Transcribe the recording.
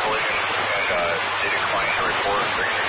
collision and they declined to report. They're going to